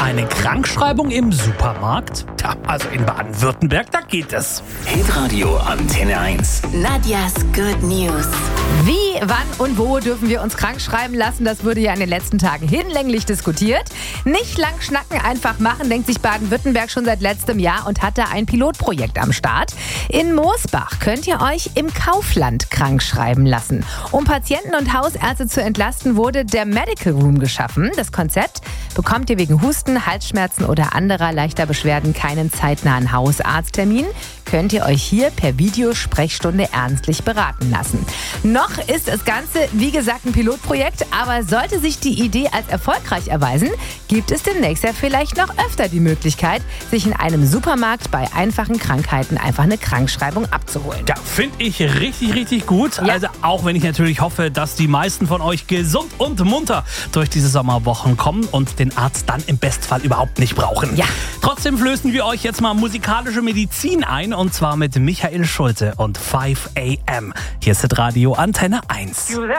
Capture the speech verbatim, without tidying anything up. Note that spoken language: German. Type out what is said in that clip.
Eine Krankschreibung im Supermarkt? Ja, also in Baden-Württemberg, da geht es. Hitradio Antenne eins. Nadjas Good News. Wie, wann und wo dürfen wir uns krank schreiben lassen? Das wurde ja in den letzten Tagen hinlänglich diskutiert. Nicht lang schnacken, einfach machen, denkt sich Baden-Württemberg schon seit letztem Jahr und hat da ein Pilotprojekt am Start. In Moosbach könnt ihr euch im Kaufland krank schreiben lassen. Um Patienten und Hausärzte zu entlasten, wurde der Medical Room geschaffen. Das Konzept: bekommt ihr wegen Husten, Halsschmerzen oder anderer leichter Beschwerden keinen zeitnahen Hausarzttermin, könnt ihr euch hier per Videosprechstunde ernstlich beraten lassen. Noch ist das Ganze, wie gesagt, ein Pilotprojekt, aber sollte sich die Idee als erfolgreich erweisen, gibt es demnächst ja vielleicht noch öfter die Möglichkeit, sich in einem Supermarkt bei einfachen Krankheiten einfach eine Krankschreibung abzuholen. Ja, finde ich richtig, richtig gut. Ja. Also auch wenn ich natürlich hoffe, dass die meisten von euch gesund und munter durch diese Sommerwochen kommen und den Arzt dann im Bestfall überhaupt nicht brauchen. Ja. Trotzdem flößen wir euch jetzt mal musikalische Medizin ein, und zwar mit Michael Schulte und five a m. Hier ist Radio Antenne eins.